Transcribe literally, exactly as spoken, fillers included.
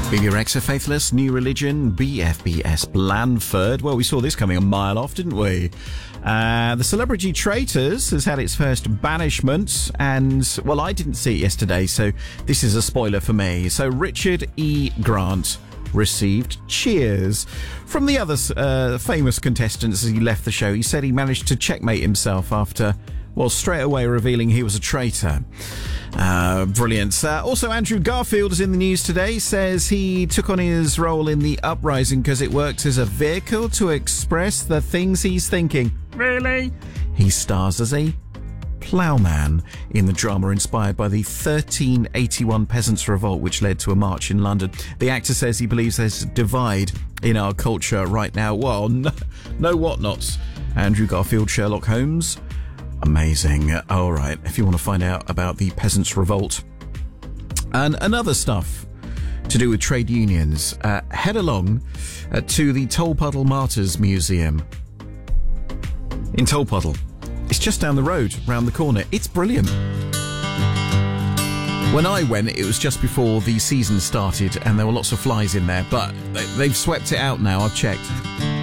B B Rexa, Faithless, New Religion, B F B S, Blandford. Well, we saw this coming a mile off, didn't we? Uh, the Celebrity Traitors has had its first banishment, and, well, I didn't see it yesterday, so this is a spoiler for me. So Richard E. Grant received cheers from the other uh, famous contestants as he left the show. He said he managed to checkmate himself after, well, straight away revealing he was a traitor. Uh, brilliant. Uh, also, Andrew Garfield is in the news today. Says he took on his role in The Uprising because it works as a vehicle to express the things he's thinking. Really? He stars as a ploughman in the drama inspired by the thirteen eighty-one Peasants' Revolt, which led to a march in London. The actor says he believes there's a divide in our culture right now. Well, no, no whatnots. Andrew Garfield, Sherlock Holmes. Amazing. All right, if you want to find out about the Peasants' Revolt and, and other stuff to do with trade unions, uh, head along uh, to the Tolpuddle Martyrs Museum in Tolpuddle. It's just down the road, round the corner. It's brilliant. When I went, it was just before the season started and there were lots of flies in there, but they, they've swept it out now, I've checked.